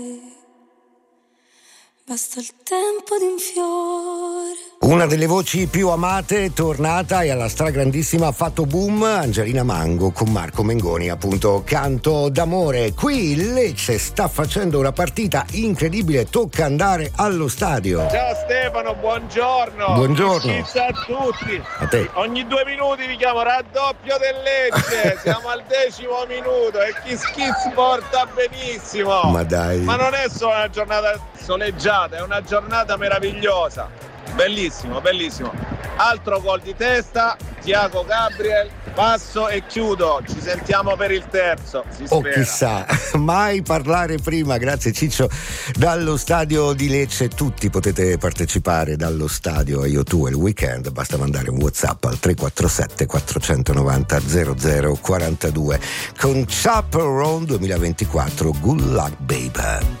Basta il tempo di un fiore. Una delle voci più amate è tornata e alla stragrandissima ha fatto boom Angelina Mango con Marco Mengoni, appunto Canto d'amore. Qui il Lecce sta facendo una partita incredibile, tocca andare allo stadio. Ciao Stefano, buongiorno. Buongiorno. Ciao a tutti. A te. Ogni 2 minuti vi chiamo raddoppio del Lecce. Siamo al 10° minuto e chi porta benissimo. Ma dai. Ma non è solo una giornata soleggiata, è una giornata meravigliosa. Bellissimo, bellissimo. Altro gol di testa, Thiago Gabriel, passo e chiudo. Ci sentiamo per il terzo, si spera. Oh, chissà, mai parlare prima. Grazie Ciccio. Dallo stadio di Lecce tutti potete partecipare dallo stadio Io Tu e il weekend. Basta mandare un WhatsApp al 347 490 0042 con Chaperone 2024. Good luck baby.